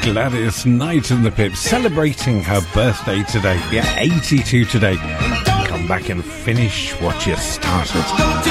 Gladys Knight and the Pips celebrating her birthday today. Yeah, 82 today. Come back and finish what you started.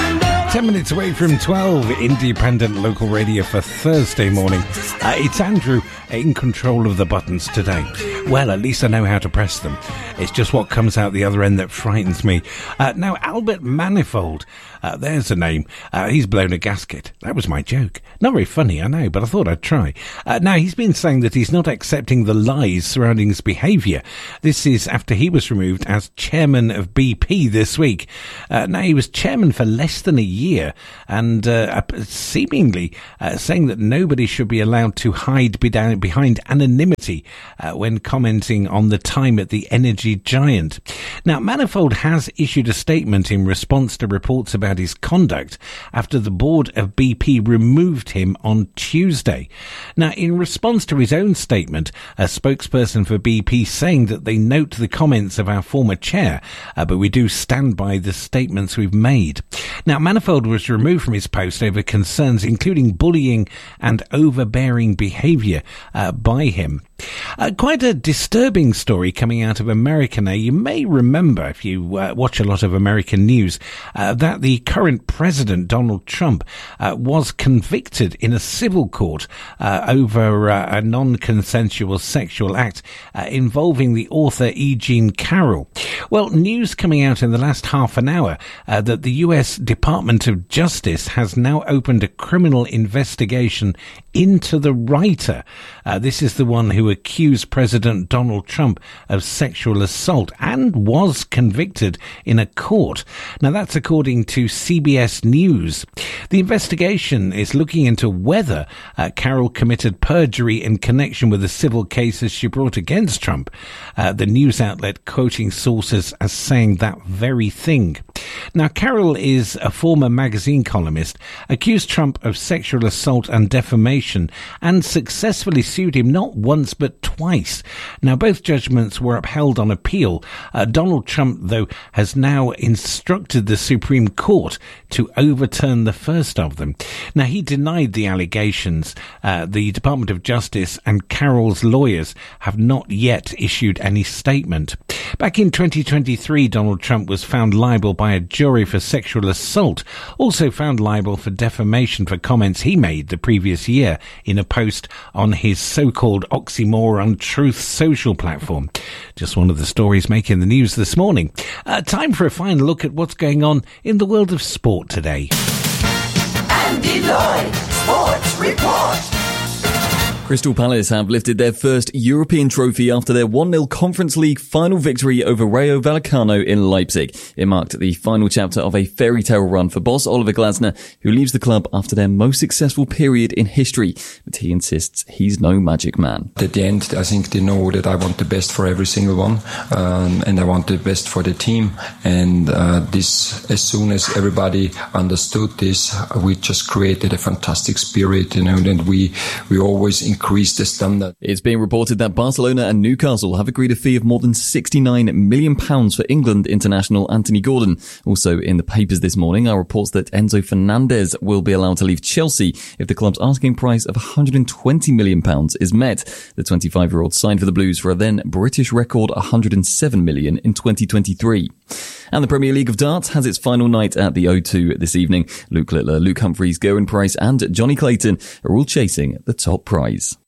10 minutes away from 12, independent local radio for Thursday morning. It's Andrew in control of the buttons today. Well, at least I know how to press them. It's just what comes out the other end that frightens me. Now, Albert Manifold, there's a name. He's blown a gasket. That was my joke. Not very funny, I know, but I thought I'd try. Now, he's been saying that he's not accepting the lies surrounding his behaviour. This is after he was removed as chairman of BP this week. Now, he was chairman for less than a year and seemingly saying that nobody should be allowed to hide behind anonymity when commenting on the time at the energy giant. Now, Manifold has issued a statement in response to reports about his conduct after the board of BP removed him on Tuesday. Now, in response to his own statement, a spokesperson for BP saying that they note the comments of our former chair, but we do stand by the statements we've made. Now, Manifold was removed from his post over concerns including bullying and overbearing behaviour by him. Quite a disturbing story coming out of America now. You may remember, if you watch a lot of American news, that the current president, Donald Trump, was convicted in a civil court over a non-consensual sexual act involving the author E. Jean Carroll. Well, news coming out in the last half an hour that the US Department of Justice has now opened a criminal investigation into the writer. This is the one who accused President Donald Trump of sexual assault and was convicted in a court. Now, that's according to CBS News. The investigation is looking into whether Carroll committed perjury in connection with the civil cases she brought against Trump. The news outlet quoting sources as saying that very thing. Now, Carroll is a former magazine columnist, accused Trump of sexual assault and defamation, and successfully sued him not once but twice. Now, both judgments were upheld on appeal. Donald Trump, though, has now instructed the Supreme Court to overturn the first of them. Now, he denied the allegations. The Department of Justice and Carroll's lawyers have not yet issued any statement. Back in 2023, Donald Trump was found liable by a jury for sexual assault, also found liable for defamation for comments he made the previous year in a post on his so-called oxymoron Truth Social platform. Just one of the stories making the news this morning. Time for a final look at what's going on in the world of sport today. Andy Lloyd, Sports Report. Crystal Palace have lifted their first European trophy after their 1-0 Conference League final victory over Rayo Vallecano in Leipzig. It marked the final chapter of a fairy tale run for boss Oliver Glasner, who leaves the club after their most successful period in history. But he insists he's no magic man. At the end, I think they know that I want the best for every single one, and I want the best for the team. And this, as soon as everybody understood this, we just created a fantastic spirit, and we always increase the standard. It's being reported that Barcelona and Newcastle have agreed a fee of more than £69 million for England international Anthony Gordon. Also in the papers this morning are reports that Enzo Fernandez will be allowed to leave Chelsea if the club's asking price of £120 million is met. The 25-year-old signed for the Blues for a then British record £107 million in 2023. And the Premier League of Darts has its final night at the O2 this evening. Luke Littler, Luke Humphries, Gerwyn Price and Johnny Clayton are all chasing the top prize.